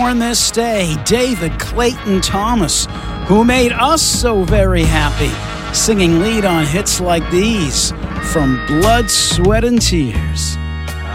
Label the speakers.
Speaker 1: born this day, David Clayton Thomas, who made us so very happy, singing lead on hits like these from Blood, Sweat, and Tears.